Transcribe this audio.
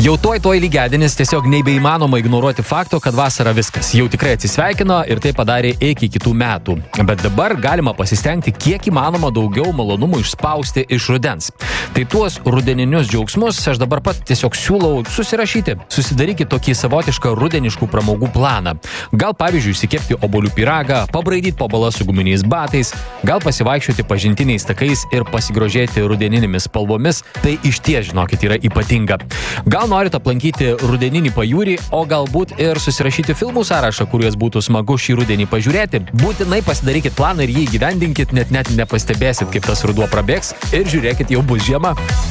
Jau toj lygiadienis tiesiog nebeįmanoma ignoruoti fakto, kad vasara viskas. Jau tikrai atsisveikino ir tai padarė iki kitų metų. Bet dabar galima pasistengti kiek įmanoma daugiau malonumų išspausti iš rudens. Tai tuos rudeninius džiaugsmus aš dabar pat tiesiog siūlau susirašyti. Susidarykit tokį savotišką rudeniškų pramogų planą. Gal pavyzdžiui įsikepti obuolių pyragą, pabraidyti po balas su guminiais batais, gal pasivaikščioti pažintiniais takais ir pasigrožėti rudeninėmis spalvomis. Tai išties, žinokit, yra ypatinga. Gal norit aplankyti rudeninį pajūrį, o galbūt ir susirašyti filmų sąrašą, kuriuos būtų smagu šį rudenį pažiūrėti. Būtinai pasidarykit planą ir jį įgyvendinkit, net nepastebėsit, kaip tas ruduo prabėgs ir žiūrėkit, jau bus žiema.